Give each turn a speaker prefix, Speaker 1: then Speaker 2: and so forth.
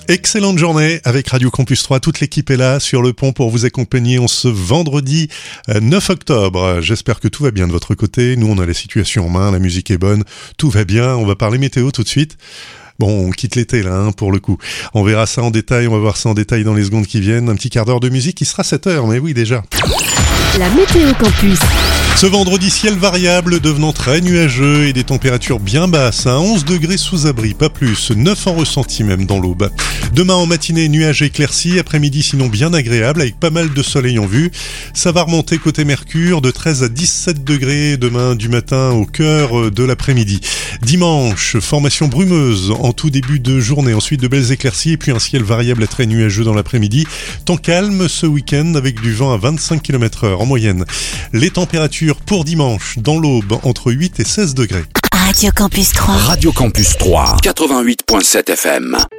Speaker 1: Excellente journée avec Radio Campus 3. Toute l'équipe est là sur le pont pour vous accompagner en ce vendredi 9 octobre. J'espère que tout va bien de votre côté. Nous, on a la situation en main, la musique est bonne, tout va bien. On va parler météo tout de suite. Bon, on quitte l'été là, pour le coup. On verra ça en détail, on va voir ça en détail dans les secondes qui viennent. Un petit quart d'heure de musique qui sera 7h, mais oui déjà.
Speaker 2: La météo campus.
Speaker 1: Ce vendredi, ciel variable devenant très nuageux et des températures bien basses, à 11 degrés sous abri, pas plus, 9 en ressenti même dans l'aube. Demain en matinée, nuages éclaircis, après-midi sinon bien agréable avec pas mal de soleil en vue. Ça va remonter côté Mercure de 13 à 17 degrés demain du matin au cœur de l'après-midi. Dimanche, formation brumeuse en tout début de journée, ensuite de belles éclaircies et puis un ciel variable à très nuageux dans l'après-midi. Temps calme ce week-end avec du vent à 25 km/h en moyenne. Les températures pour dimanche dans l'aube entre 8 et 16 degrés.
Speaker 2: Radio Campus 3.
Speaker 3: Radio Campus 3, 88.7 FM.